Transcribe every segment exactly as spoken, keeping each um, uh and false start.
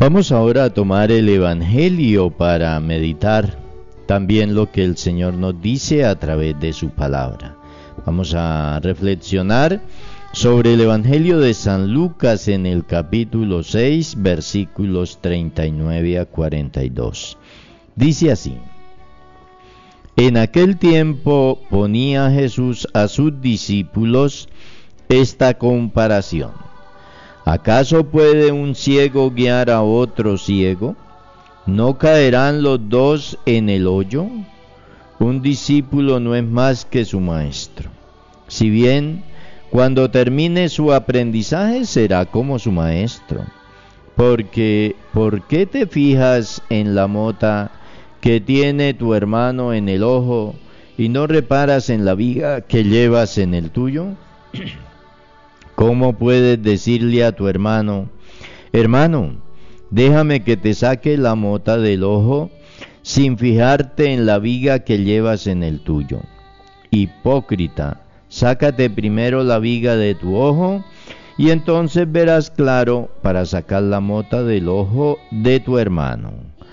Vamos ahora a tomar el Evangelio para meditar también lo que el Señor nos dice a través de su palabra. Vamos a reflexionar sobre el Evangelio de San Lucas en el capítulo seis, versículos treinta y nueve a cuarenta y dos. Dice así: En aquel tiempo ponía Jesús a sus discípulos esta comparación: ¿acaso puede un ciego guiar a otro ciego? ¿No caerán los dos en el hoyo? Un discípulo no es más que su maestro. Si bien, cuando termine su aprendizaje será como su maestro. Porque, ¿por qué te fijas en la mota que tiene tu hermano en el ojo y no reparas en la viga que llevas en el tuyo? ¿Cómo puedes decirle a tu hermano: hermano, déjame que te saque la mota del ojo, sin fijarte en la viga que llevas en el tuyo? Hipócrita, sácate primero la viga de tu ojo, y entonces verás claro para sacar la mota del ojo de tu hermano.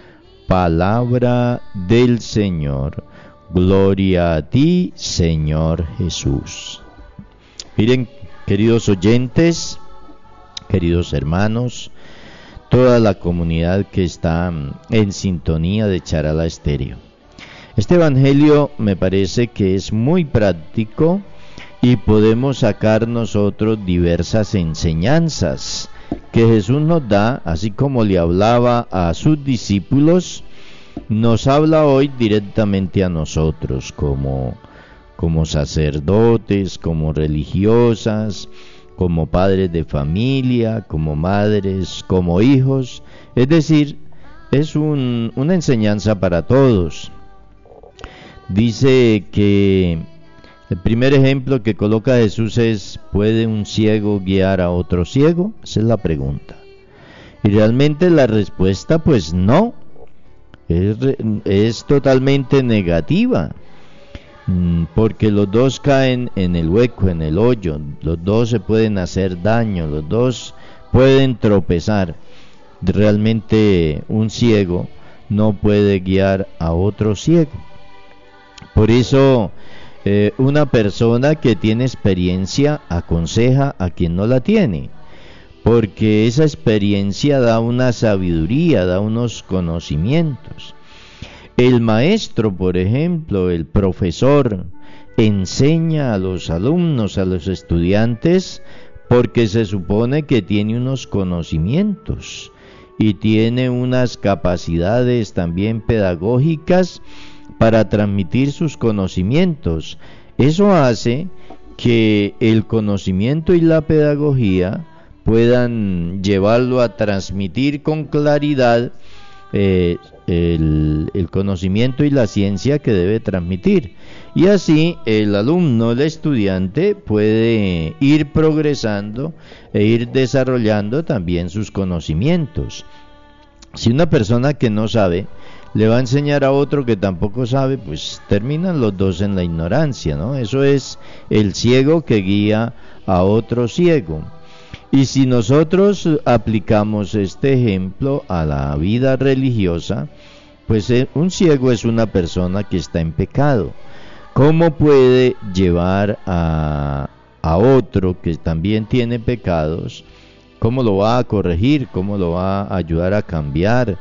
Palabra del Señor. Gloria a ti, Señor Jesús. Miren, queridos oyentes, queridos hermanos, toda la comunidad que está en sintonía de Charala Estéreo. Este evangelio me parece que es muy práctico y podemos sacar nosotros diversas enseñanzas que Jesús nos da, así como le hablaba a sus discípulos, nos habla hoy directamente a nosotros como como sacerdotes, como religiosas, como padres de familia, como madres, como hijos. Es decir, es un, una enseñanza para todos. Dice que el primer ejemplo que coloca Jesús es: ¿puede un ciego guiar a otro ciego? Esa es la pregunta. Y realmente la respuesta, pues no, es, es totalmente negativa. Porque los dos caen en el hueco, en el hoyo, los dos se pueden hacer daño, los dos pueden tropezar. Realmente un ciego no puede guiar a otro ciego. Por eso eh, una persona que tiene experiencia aconseja a quien no la tiene, porque esa experiencia da una sabiduría, da unos conocimientos. El maestro, por ejemplo, el profesor, enseña a los alumnos, a los estudiantes, porque se supone que tiene unos conocimientos y tiene unas capacidades también pedagógicas para transmitir sus conocimientos. Eso hace que el conocimiento y la pedagogía puedan llevarlo a transmitir con claridad Eh, el, el conocimiento y la ciencia que debe transmitir, y así el alumno, el estudiante, puede ir progresando e ir desarrollando también sus conocimientos. Si una persona que no sabe le va a enseñar a otro que tampoco sabe, pues terminan los dos en la ignorancia, ¿no? Eso es el ciego que guía a otro ciego. Y si nosotros aplicamos este ejemplo a la vida religiosa, pues un ciego es una persona que está en pecado. ¿Cómo puede llevar a, a otro que también tiene pecados? ¿Cómo lo va a corregir? ¿Cómo lo va a ayudar a cambiar?